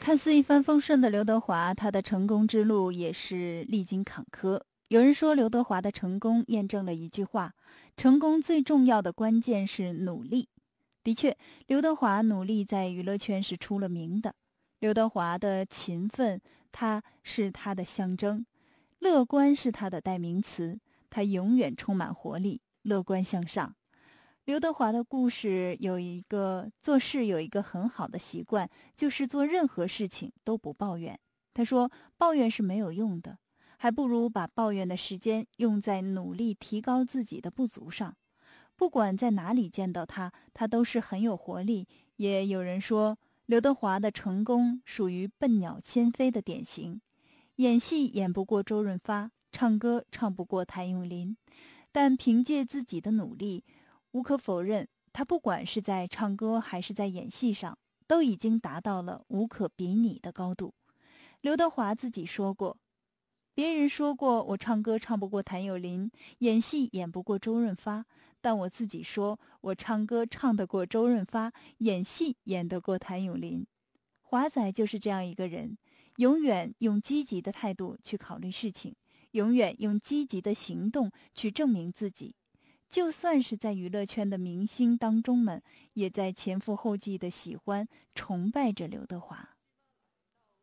看似一帆风顺的刘德华，他的成功之路也是历经坎坷。有人说，刘德华的成功验证了一句话：成功最重要的关键是努力。的确，刘德华努力在娱乐圈是出了名的。刘德华的勤奋，他是他的象征；乐观是他的代名词。他永远充满活力，乐观向上。刘德华的故事做事有一个很好的习惯，就是做任何事情都不抱怨。他说，抱怨是没有用的，还不如把抱怨的时间用在努力提高自己的不足上。不管在哪里见到他，他都是很有活力。也有人说，刘德华的成功属于笨鸟先飞的典型。演戏演不过周润发，唱歌唱不过谭咏麟，但凭借自己的努力，无可否认，他不管是在唱歌还是在演戏上，都已经达到了无可比拟的高度。刘德华自己说过，别人说过我唱歌唱不过谭咏麟，演戏演不过周润发，但我自己说我唱歌唱得过周润发，演戏演得过谭咏麟。华仔就是这样一个人，永远用积极的态度去考虑事情，永远用积极的行动去证明自己。就算是在娱乐圈的明星当中们，也在前赴后继的喜欢、崇拜着刘德华。